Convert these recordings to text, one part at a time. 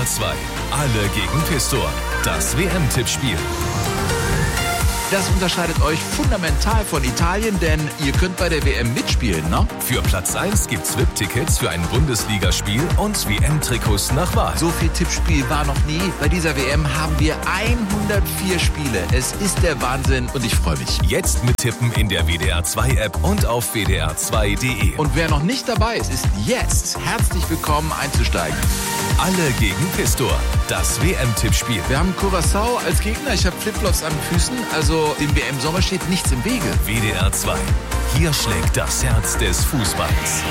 WDR 2. Alle gegen Pistor. Das WM-Tippspiel. Das unterscheidet euch fundamental von Italien, denn ihr könnt bei der WM mitspielen, ne? Für Platz 1 gibt's VIP-Tickets für ein Bundesligaspiel und WM-Trikots nach Wahl. So viel Tippspiel war noch nie. Bei dieser WM haben wir 104 Spiele. Es ist der Wahnsinn und ich freue mich. Jetzt mittippen in der WDR 2 App und auf wdr2.de. Und wer noch nicht dabei ist, ist jetzt herzlich willkommen einzusteigen. Alle gegen Pistor. Das WM-Tippspiel. Wir haben Curaçao als Gegner. Ich habe Flipflops an den Füßen, also dem WM-Sommer steht nichts im Wege. WDR 2. Hier schlägt das Herz des Fußballs.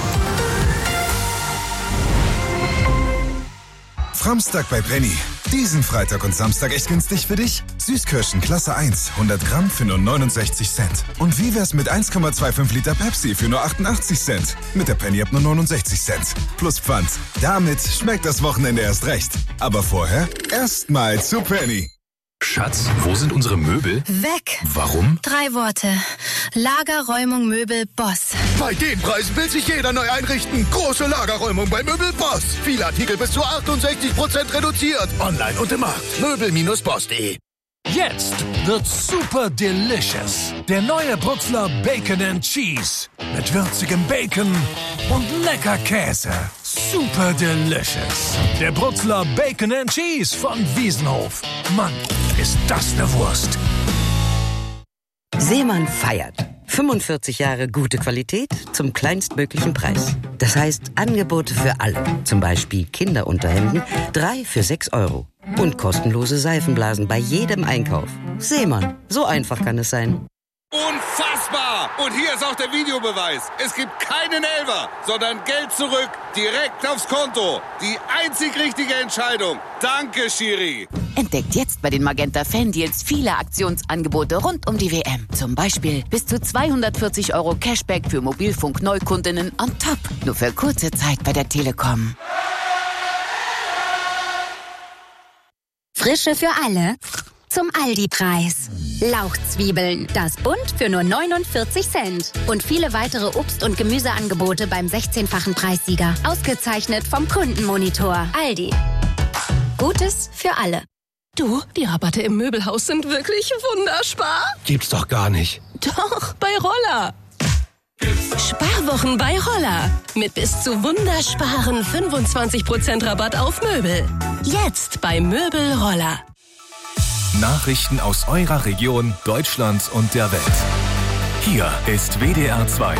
Framstag bei Penny. Diesen Freitag und Samstag echt günstig für dich? Süßkirschen Klasse 1, 100 Gramm für nur 69 Cent. Und wie wär's mit 1,25 Liter Pepsi für nur 88 Cent? Mit der Penny ab nur 69 Cent. Plus Pfand. Damit schmeckt das Wochenende erst recht. Aber vorher erstmal zu Penny. Schatz, wo sind unsere Möbel? Weg. Warum? 3 Worte. Lagerräumung Möbel Boss. Bei den Preisen will sich jeder neu einrichten. Große Lagerräumung bei Möbel Boss. Viele Artikel bis zu 68% reduziert. Online und im Markt. Möbel-Boss.de. Jetzt wird's super delicious. Der neue Bruxler Bacon and Cheese. Mit würzigem Bacon und lecker Käse. Super delicious. Der Bruxler Bacon and Cheese von Wiesenhof. Mann, ist das eine Wurst. Seemann feiert. 45 Jahre gute Qualität zum kleinstmöglichen Preis. Das heißt Angebote für alle. Zum Beispiel Kinderunterhemden, 3 für 6 €. Und kostenlose Seifenblasen bei jedem Einkauf. Seemann, so einfach kann es sein. Unfassbar! Und hier ist auch der Videobeweis. Es gibt keinen Elfer, sondern Geld zurück, direkt aufs Konto. Die einzig richtige Entscheidung. Danke, Schiri. Entdeckt jetzt bei den Magenta Fan-Deals viele Aktionsangebote rund um die WM. Zum Beispiel bis zu 240 € Cashback für Mobilfunk-Neukundinnen on top. Nur für kurze Zeit bei der Telekom. Frische für alle zum Aldi-Preis. Lauchzwiebeln, das Bund für nur 49 Cent. Und viele weitere Obst- und Gemüseangebote beim 16-fachen Preissieger. Ausgezeichnet vom Kundenmonitor. Aldi. Gutes für alle. Du, die Rabatte im Möbelhaus sind wirklich wunderspar. Gibt's doch gar nicht. Doch, bei Roller. Sparwochen bei Roller. Mit bis zu wundersparen 25% Rabatt auf Möbel. Jetzt bei Möbel Roller. Nachrichten aus eurer Region, Deutschland und der Welt. Hier ist WDR 2.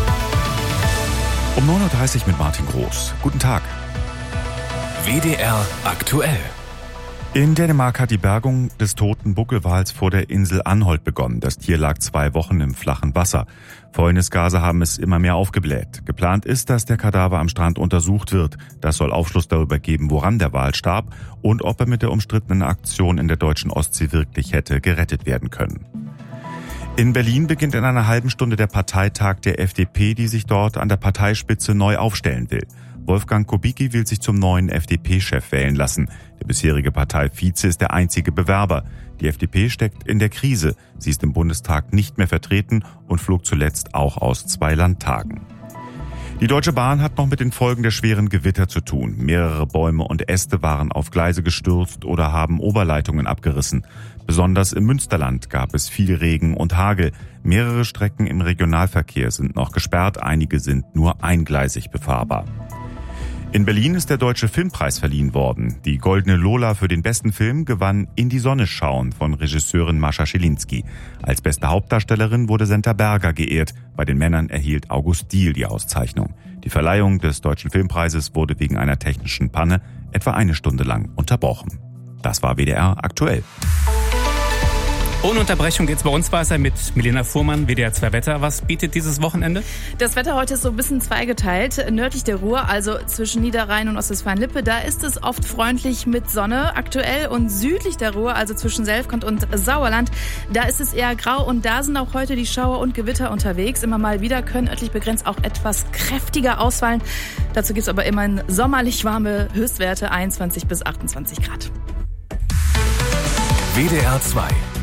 Um 9:30 Uhr mit Martin Groß. Guten Tag. WDR aktuell. In Dänemark hat die Bergung des toten Buckelwals vor der Insel Anholt begonnen. Das Tier lag 2 Wochen im flachen Wasser. Fäulnisgase haben es immer mehr aufgebläht. Geplant ist, dass der Kadaver am Strand untersucht wird. Das soll Aufschluss darüber geben, woran der Wal starb und ob er mit der umstrittenen Aktion in der deutschen Ostsee wirklich hätte gerettet werden können. In Berlin beginnt in einer halben Stunde der Parteitag der FDP, die sich dort an der Parteispitze neu aufstellen will. Wolfgang Kubicki will sich zum neuen FDP-Chef wählen lassen. Der bisherige Parteivize ist der einzige Bewerber. Die FDP steckt in der Krise. Sie ist im Bundestag nicht mehr vertreten und flog zuletzt auch aus 2 Landtagen. Die Deutsche Bahn hat noch mit den Folgen der schweren Gewitter zu tun. Mehrere Bäume und Äste waren auf Gleise gestürzt oder haben Oberleitungen abgerissen. Besonders im Münsterland gab es viel Regen und Hagel. Mehrere Strecken im Regionalverkehr sind noch gesperrt, einige sind nur eingleisig befahrbar. In Berlin ist der Deutsche Filmpreis verliehen worden. Die Goldene Lola für den besten Film gewann In die Sonne schauen von Regisseurin Mascha Schilinski. Als beste Hauptdarstellerin wurde Senta Berger geehrt. Bei den Männern erhielt August Diehl die Auszeichnung. Die Verleihung des Deutschen Filmpreises wurde wegen einer technischen Panne etwa 1 Stunde lang unterbrochen. Das war WDR aktuell. Ohne Unterbrechung geht's bei uns weiter mit Milena Fuhrmann, WDR 2 Wetter. Was bietet dieses Wochenende? Das Wetter heute ist so ein bisschen zweigeteilt. Nördlich der Ruhr, also zwischen Niederrhein und Ostwestfalen-Lippe, da ist es oft freundlich mit Sonne aktuell. Und südlich der Ruhr, also zwischen Selfkant und Sauerland, da ist es eher grau. Und da sind auch heute die Schauer und Gewitter unterwegs. Immer mal wieder können örtlich begrenzt auch etwas kräftiger ausfallen. Dazu gibt's aber immerhin sommerlich warme Höchstwerte, 21 bis 28 Grad. WDR 2.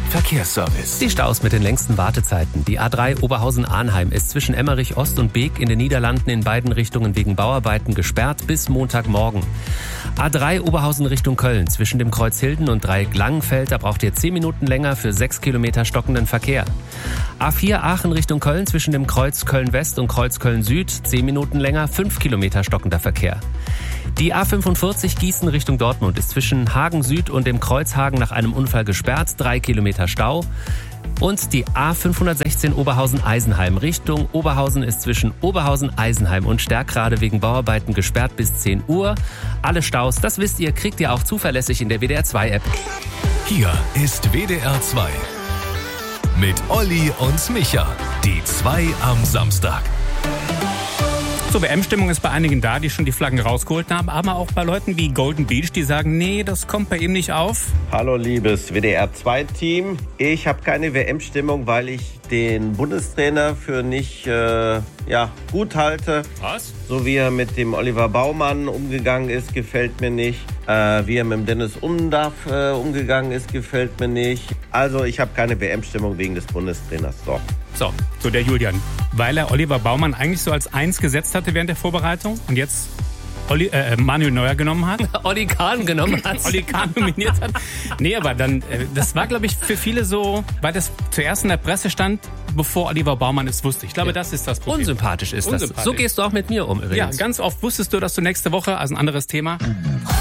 Verkehrsservice. Die Staus mit den längsten Wartezeiten. Die A3 Oberhausen-Arnheim ist zwischen Emmerich Ost und Beek in den Niederlanden in beiden Richtungen wegen Bauarbeiten gesperrt bis Montagmorgen. A3 Oberhausen Richtung Köln zwischen dem Kreuz Hilden und Dreieck Langenfeld, da braucht ihr 10 Minuten länger für 6 Kilometer stockenden Verkehr. A4 Aachen Richtung Köln zwischen dem Kreuz Köln-West und Kreuz Köln-Süd, 10 Minuten länger, 5 Kilometer stockender Verkehr. Die A45 Gießen Richtung Dortmund ist zwischen Hagen Süd und dem Kreuzhagen nach einem Unfall gesperrt, 3 Kilometer Stau. Und die A516 Oberhausen-Eisenheim Richtung Oberhausen ist zwischen Oberhausen-Eisenheim und Stärkrade wegen Bauarbeiten gesperrt bis 10 Uhr. Alle Staus, das wisst ihr, kriegt ihr auch zuverlässig in der WDR 2 App. Hier ist WDR 2 mit Olli und Micha, die 2 am Samstag. So, WM-Stimmung ist bei einigen da, die schon die Flaggen rausgeholt haben, aber auch bei Leuten wie Golden Beach, die sagen, nee, das kommt bei ihm nicht auf. Hallo liebes WDR-2-Team. Ich habe keine WM-Stimmung, weil ich den Bundestrainer für nicht gut halte. Was? So wie er mit dem Oliver Baumann umgegangen ist, gefällt mir nicht. Wie er mit dem Dennis Undaff umgegangen ist, gefällt mir nicht. Also ich habe keine WM-Stimmung wegen des Bundestrainers. So der Julian. Weil er Oliver Baumann eigentlich so als 1 gesetzt hatte während der Vorbereitung und jetzt Manuel Neuer genommen hat. Olli Kahn genommen hat. Olli Kahn nominiert hat. Nee, aber dann, das war, glaube ich, für viele so, weil das zuerst in der Presse stand, bevor Oliver Baumann es wusste. Ich glaube, das ist das Problem. Unsympathisch ist das. So gehst du auch mit mir um übrigens. Ja, ganz oft wusstest du, dass du nächste Woche, also ein anderes Thema,